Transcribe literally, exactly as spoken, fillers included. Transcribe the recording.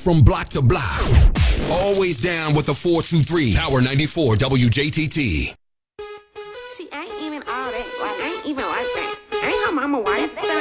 from block to block. Always down with the four two three. Power ninety-four W J T T. She ain't even all that. Like, ain't even like that. Ain't her mama white.